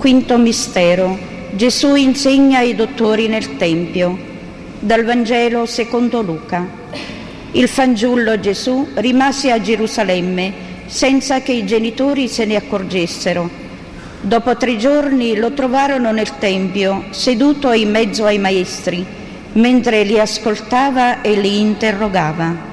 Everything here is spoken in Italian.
Quinto mistero. Gesù insegna ai dottori nel Tempio. Dal Vangelo secondo Luca. Il fanciullo Gesù rimase a Gerusalemme senza che i genitori se ne accorgessero. Dopo 3 giorni lo trovarono nel Tempio, seduto in mezzo ai maestri, mentre li ascoltava e li interrogava.